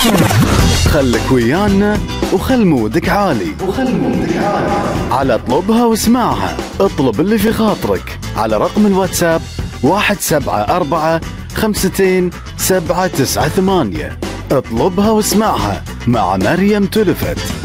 خلك ويانا وخل مودك عالي على اطلبها واسمعها. اطلب اللي في خاطرك على رقم الواتساب 174 52 798. اطلبها واسمعها مع مريم تلفت.